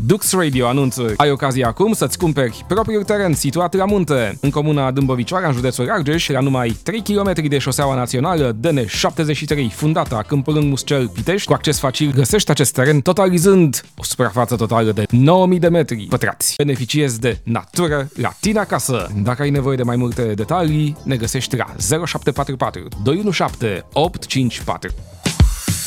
Dux Radio anunță: ai ocazia acum să-ți cumperi propriul teren situat la munte, în comuna Dâmbovicioara, în județul Argeș, la numai 3 km de șoseaua națională DN73, fundata Câmpul în Muscel, Pitești. Cu acces facil găsești acest teren, totalizând o suprafață totală de 9000 de metri pătrați. Beneficiezi de natură la tine acasă. Dacă ai nevoie de mai multe detalii, ne găsești la 0744 217 854.